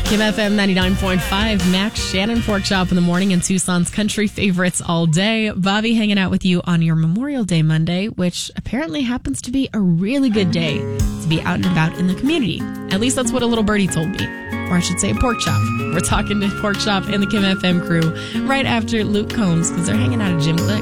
Kim FM 99.5, Max Shannon Pork Chop in the morning, and Tucson's country favorites all day. Bobby hanging out with you on your Memorial Day Monday, which apparently happens to be a really good day to be out and about in the community. At least that's what a little birdie told me. Or I should say Pork Chop. We're talking to Pork Chop and the Kim FM crew right after Luke Combs because they're hanging out at Jim Glick.